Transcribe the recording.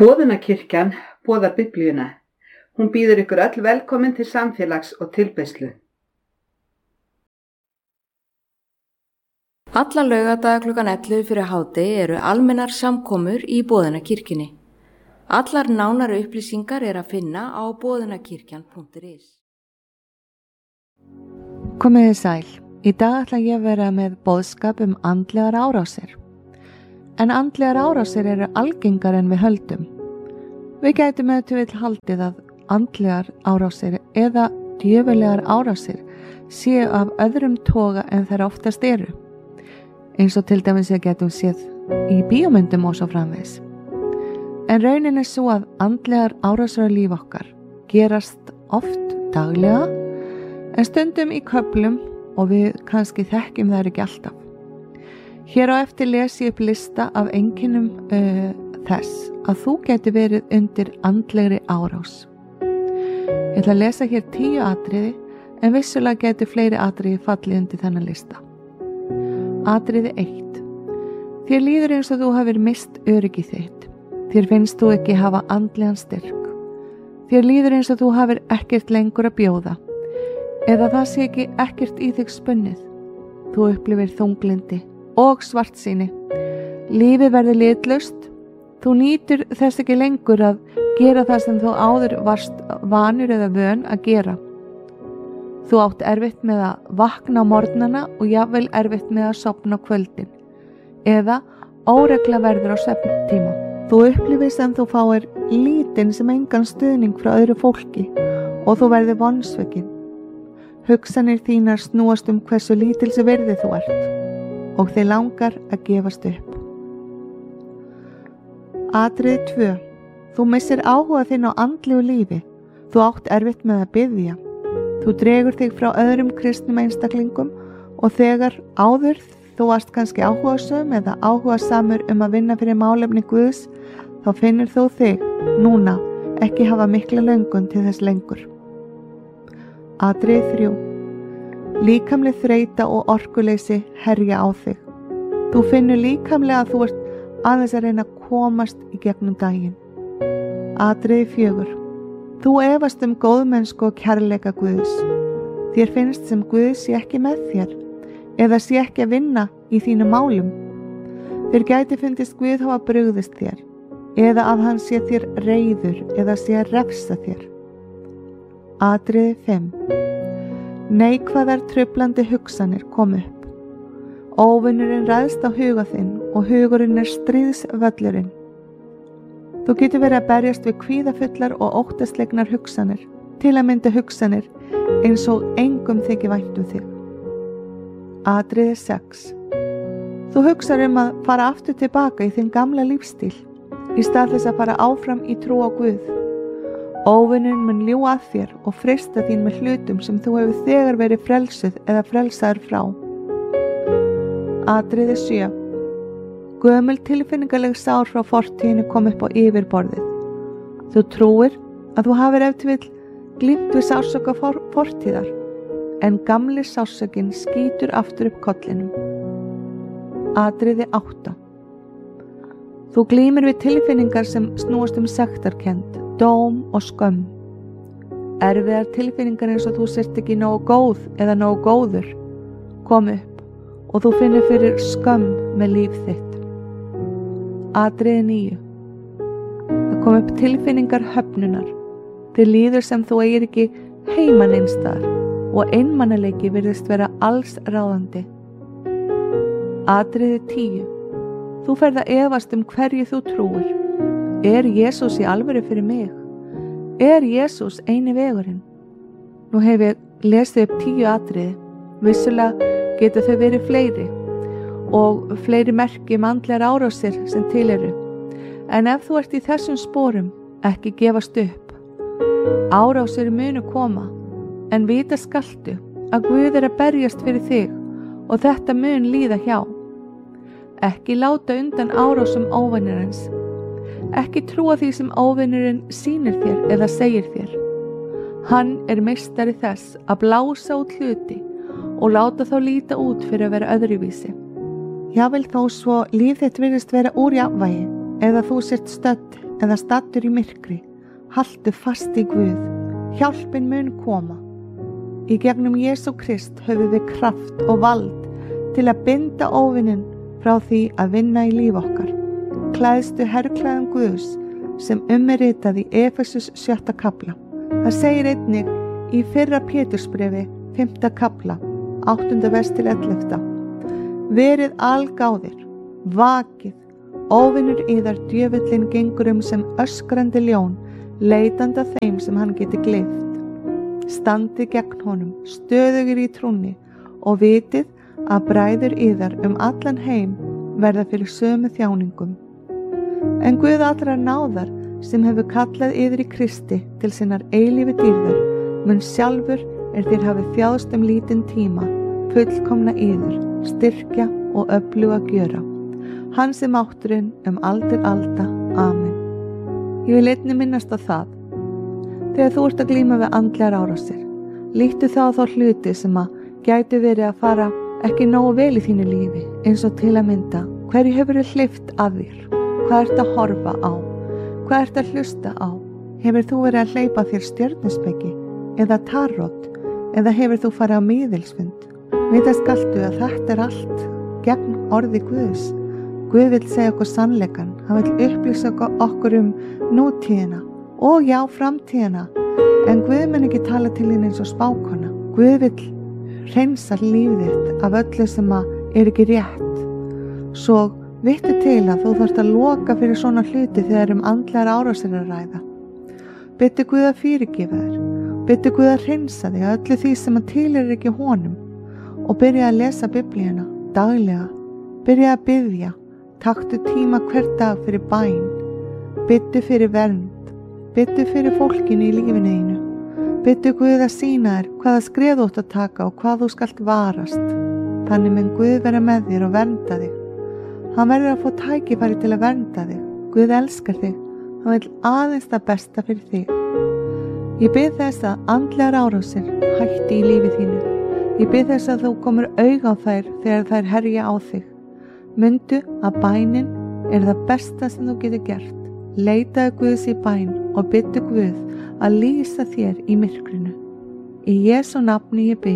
Boðunarkirkjan boðar Biblíuna. Hún býður ykkur öll velkomin til samfélags og tilbeiðslu. Alla laugardaga klukkan 11 fyrir hádegi eru almennar samkomur í Boðunarkirkjunni. Allar nánari upplýsingar er að finna á boðunarkirkjan.is. Komiði sæl. Í dag ætla ég að vera með boðskap andlegar árásir. En andlegar árásir eru algengar en við höldum. Við gætum auðvitað haldið að andlegar árásir eða djöfulegar árásir séu af öðrum toga en þær oftast eru. Eins og til dæmis við getum séð í bíómyndum og svo framvegis. En raunin er svo að andlegar árásir á líf okkar gerast oft daglega, en stundum í köflum og við kannski þekkjum þær ekki alltaf. Hér á eftir les ég upp lista af einkennum þess að þú gæti verið undir andlegri árás. Ég ætla að lesa hér 10 atriði, en vissulega gæti fleiri atriði fallið undir þennan lista. Atriði 1. Þér líður eins og þú hafir mist öryggi þitt. Þér finnst þú ekki hafa andlegan styrk. Þér líður eins og þú hafir ekkert lengur að bjóða, eða það sé ekki ekkert í þig spunnið. Þú upplifir þunglindi og svartsýni. Lífið verður litlaust. Þú nýtur þess ekki lengur að gera það sem þú áður varst vanur eða vön að gera. Þú átt erfitt með að vakna á morgnana og jafnvel erfitt með að sofna á kvöldin, eða óregla verður á svefntíma. Þú upplifir sem þú fáir lítinn sem engan stuðning frá öðru fólki og þú verður vonsvikinn. Hugsanir þínar snúast hversu lítilsi virði þú ert og þig langar að gefast upp. Atriði 2. Þú missir áhuga þinn á andlegu lífi. Þú átt erfitt með að biðja. Þú dregur þig frá öðrum kristnum einstaklingum og þegar áður þú varst kannski áhugasöm eða áhugasamur að vinna fyrir málefni Guðs, þá finnur þú þig núna ekki hafa mikla löngun til þess lengur. Atriði 3. Líkamleg þreyta og orkuleysi herja á þig. Þú finnur líkamlega að þú ert aðeins að reyna að komast í gegnum daginn. Atriði 4. Þú efast góðmennsku og kærleika Guðs. Þér finnst sem Guð sé ekki með þér eða sé ekki að vinna í þínu málum. Þér gæti fundist Guð hafa brugðist þér eða að hann sé þér reiður eða sé að refsa þér. Atriði 5. Neikvæðar truflandi hugsanir kom upp. Óvinurinn ræðst á huga þinn og hugurinn er stríðsvöllurinn. Þú getur verið að berjast við kvíðafullar og óttaslegnar hugsanir, til að mynda hugsanir eins og engum þykir vænt þig. Atriði 6. Þú hugsar að fara aftur tilbaka í þinn gamla lífstíl, í stað þess að fara áfram í trú á Guð. Óvinurinn mun ljúga að þér og freista þín með hlutum sem þú hefur þegar verið frelsuð eða frelsaður frá. Atriði 7. Gömul tilfinningaleg sár frá fortíðinni kom upp á yfirborðið. Þú trúir að þú hafir ef til vill glímt við sársauka fortíðar, en gamli sársaukin skýtur aftur upp kollinum. Atriði 8. Þú glímir við tilfinningar sem snúast sektarkennd, dóm og skömm. Erfiðar tilfinningar eins og þú sért ekki nógu góð eða nógu góður kom upp og þú finnur fyrir skömm með líf þitt. Atriði 9. Það kom upp tilfinningar höfnunar. Þér líður sem þú eigir ekki heima neins staðar og einmanaleiki virðist vera alls ráðandi. Atriði 10. Þú ferð að efast hverju þú trúir. Er Jesús í alvöru fyrir mig? Er Jesús eini vegurinn? Nú hef ég lesið upp 10 atriði. Vissulega geta þau verið fleiri og fleiri merki andlegar árásir sem til eru. En ef þú ert í þessum sporum, ekki gefast upp. Árásir munu koma, en vita skaltu að Guð er að berjast fyrir þig og þetta mun líða hjá. Ekki láta undan árásum óvinarins. Ekki trúa því sem óvinurinn sýnir þér eða segir þér. Hann er meistari þess að blása út hluti og láta þá líta út fyrir að vera öðruvísi. Jafnvel þó svo líf þitt virðist vera úr jafnvægi eða þú sért stödd eða stattur í myrkri, haltu fast í Guð, hjálpin mun koma. Í gegnum Jesú Krist höfum við kraft og vald til að binda óvininn frá því að vinna í líf okkar. Klæðstu herklæðum Guðs sem ritað í Efesus 7. kapla. Það segir einnig í 1. Pétursbrefi 5. kapla, 8. vers til 11. Verið algáðir, vakið, óvinur yðar djöfullinn gengur sem öskrandi ljón, leitandi að þeim sem hann geti gleypt. Standið gegn honum, stöðugir í trúnni og vitið að bræður yðar allan heim verða fyrir sömu þjáningum. En Guð allrar náðar sem hefur kallað yður í Kristi til sinnar eilífu dýrðar mun sjálfur þér hafið þjáðst lítinn tíma fullkomna yður, styrkja og öfluga gjöra. Hann sem mátturinn aldir alda. Amen. Ég vil einnig minnast á það. Þegar þú ert að glíma við andlegar árásir, líttu þá á þá hluti sem gætu verið að fara ekki nógu vel í þínu lífi, eins og til að mynda, hverju hefurðu hleypt að þér? Hvað ertu að horfa á? Hvað ertu að hlusta á? Hefur þú verið að hleypa þér stjörnuspeki eða tarot, eða hefur þú farið á miðilsfund? Vita skaltu að þetta allt gegn orði Guðs. Guð vill segja okkur sannleikann, hann vill upplýsa okkur nútíðina og já, framtíðina, en Guð mun ekki tala til þín eins og spákona. Guð vill hreinsa lífið þitt af öllu sem ekki rétt. Svo vittu til að þú þarft að loka fyrir svona hluti þegar andlegar árásir að ræða. Biðdu Guð að fyrirgefa þér, biðdu Guð að hreinsa þig af öllu því sem tilheyrir ekki honum og byrja að lesa Biblíuna daglega, byrja að biðja, taktu tíma hver dag fyrir bæn, biðdu fyrir vernd, biðdu fyrir fólkinu í lífinu þínu, biðdu Guð að sýna þér hvaða skref þú átt að taka og hvað þú skalt varast. Þannig mun Guð vera með þér og vernda þig. Hann verður að fá tækifæri til að vernda þig. Guð elskar þig, hann vill aðeins það besta fyrir þig. Ég bið þess að andlegar árásir hætti í lífi þínu. Ég bið þess að þú komur auga á þær þegar þær herja á þig. Mundu að bænin það besta sem þú getur gert. Leitaðu Guðs í bæn og biðdu Guð að lýsa þér í myrkrinu. Í Jesú nafni ég bið.